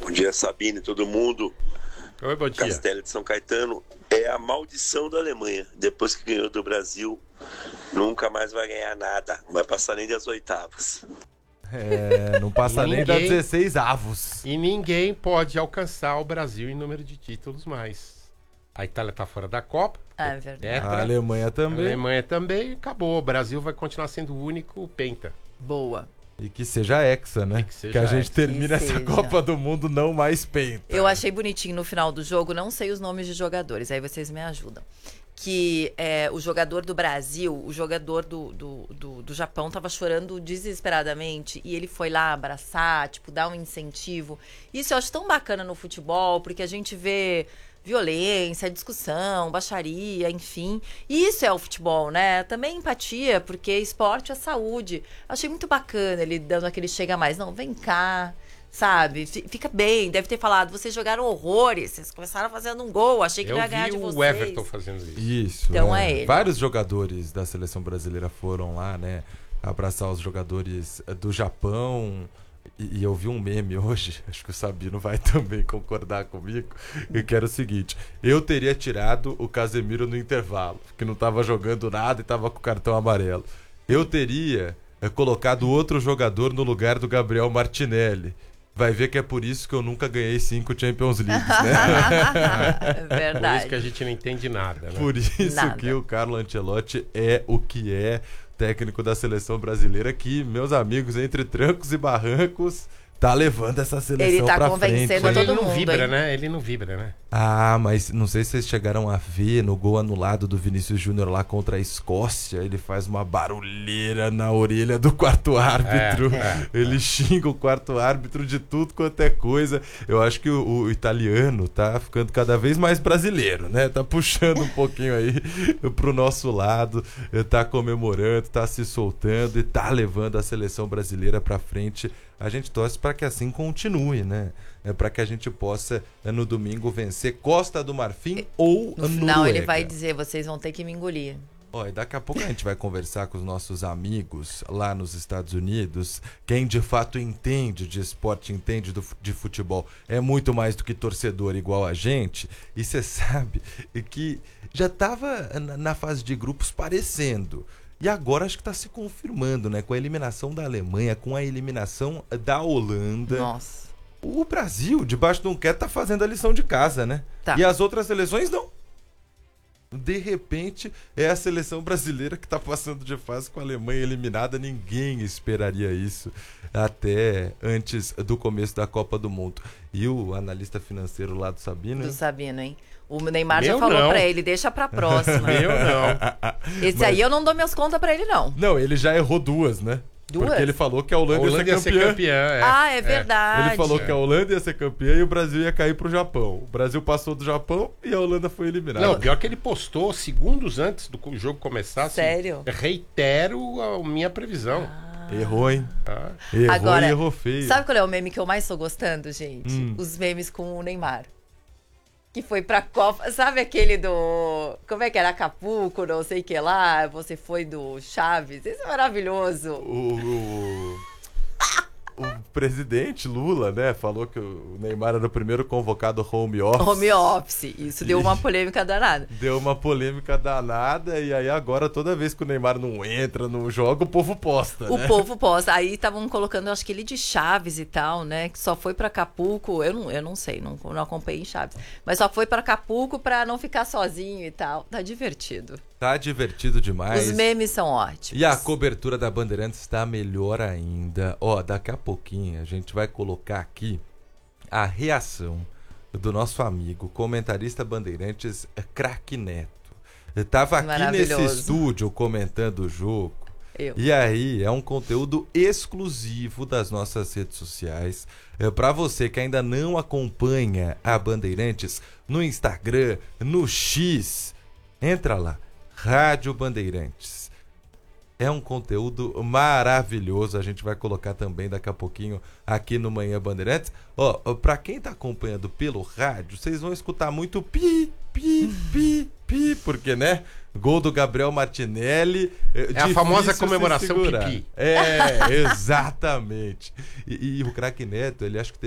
Bom dia, Sabine, todo mundo. Oi, bom dia. Castelo de São Caetano. É a maldição da Alemanha. Depois que ganhou do Brasil, nunca mais vai ganhar nada. Não vai passar nem das oitavas. Não passa nem das 16 avos. E ninguém pode alcançar o Brasil em número de títulos mais. A Itália tá fora da Copa. É verdade. A Alemanha também. A Alemanha também. Acabou. O Brasil vai continuar sendo o único penta. Boa. E que seja hexa, né? Que a gente termine essa Copa do Mundo não mais penta. Eu achei bonitinho no final do jogo, não sei os nomes de jogadores, aí vocês me ajudam. Que o jogador do Brasil, o jogador do Japão tava chorando desesperadamente e ele foi lá abraçar, tipo, dar um incentivo. Isso eu acho tão bacana no futebol, porque a gente vê violência, discussão, baixaria, enfim. E isso é o futebol, né? Também empatia, porque esporte é saúde. Achei muito bacana ele dando aquele chega mais. Não, vem cá, sabe? Fica bem. Deve ter falado, vocês jogaram horrores, vocês começaram fazendo um gol, achei que não ia ganhar de vocês. O Everton fazendo isso. Isso. Então é ele. Vários jogadores da seleção brasileira foram lá, né? Abraçar os jogadores do Japão. E eu vi um meme hoje, acho que o Sabino vai também concordar comigo, que era o seguinte: eu teria tirado o Casemiro no intervalo, que não estava jogando nada e estava com o cartão amarelo. Eu teria colocado outro jogador no lugar do Gabriel Martinelli. Vai ver que é por isso que eu nunca ganhei 5 Champions Leagues, né? É verdade. Por isso que a gente não entende nada, né? Por isso que o Carlo Ancelotti é o que é, técnico da seleção brasileira, que, meus amigos, entre trancos e barrancos, tá levando essa seleção pra frente. Ele tá convencendo todo Ele não mundo, vibra, hein? né? Ele não vibra, né? Ah, mas não sei se vocês chegaram a ver no gol anulado do Vinícius Júnior lá contra a Escócia. Ele faz uma barulheira na orelha do quarto árbitro. Ele xinga o quarto árbitro de tudo quanto é coisa. Eu acho que o italiano tá ficando cada vez mais brasileiro, né? Tá puxando um pouquinho aí pro nosso lado, tá comemorando, tá se soltando e tá levando a seleção brasileira pra frente. A gente torce para que assim continue, né? Para que a gente possa, no domingo, vencer Costa do Marfim ou no final Noruega. ele vai dizer, vocês vão ter que me engolir. E daqui a pouco a gente vai conversar com os nossos amigos lá nos Estados Unidos. Quem de fato entende de esporte, entende de futebol, é muito mais do que torcedor igual a gente. E você sabe que já estava na fase de grupos parecendo. E agora acho que está se confirmando, né? Com a eliminação da Alemanha, com a eliminação da Holanda. Nossa. O Brasil, debaixo de um quieto, tá fazendo a lição de casa, né? Tá. E as outras seleções não. De repente, é a seleção brasileira que tá passando de fase com a Alemanha eliminada. Ninguém esperaria isso até antes do começo da Copa do Mundo. E o analista financeiro lá do Sabino... Do Sabino, hein? O Neymar já falou pra ele, deixa pra próxima. Eu não. Esse aí eu não dou minhas contas pra ele, não. Não, ele já errou duas, né? Duas? Porque ele falou que a Holanda ia ser campeã. Ah, é verdade. Ele falou que a Holanda ia ser campeã e o Brasil ia cair pro Japão. O Brasil passou do Japão e a Holanda foi eliminada. Não, pior que ele postou segundos antes do jogo começar. Assim, sério? Reitero a minha previsão. Errou, hein? Errou. Agora, e errou feio. Sabe qual é o meme que eu mais tô gostando, gente? Os memes com o Neymar. Que foi pra Copa. Sabe aquele do... Como é que era? Acapulco, não sei o que lá. Você foi do Chaves. Isso é maravilhoso. O presidente Lula, né, falou que o Neymar era o primeiro convocado home office. Home office. Isso deu uma polêmica danada. Deu uma polêmica danada e aí agora toda vez que o Neymar não entra, não joga, o povo posta, né? O povo posta. Aí estavam colocando, acho que ele de Chaves e tal, né? Que só foi pra Acapulco. Eu não sei, não acompanhei Chaves. Mas só foi pra Acapulco pra não ficar sozinho e tal. Tá divertido. Tá divertido demais. Os memes são ótimos. E a cobertura da Bandeirantes está melhor ainda. Daqui a pouquinho a gente vai colocar aqui a reação do nosso amigo, comentarista Bandeirantes, Craque Neto. Tava aqui nesse estúdio comentando o jogo. E aí é um conteúdo exclusivo das nossas redes sociais. Para você que ainda não acompanha a Bandeirantes no Instagram, no X, entra lá. Rádio Bandeirantes. É um conteúdo maravilhoso. A gente vai colocar também daqui a pouquinho aqui no Manhã Bandeirantes. Pra quem tá acompanhando pelo rádio, vocês vão escutar muito pi, pi, pi, pi, porque, né? Gol do Gabriel Martinelli. É a famosa comemoração pipi. Exatamente. E o Craque Neto, ele acho que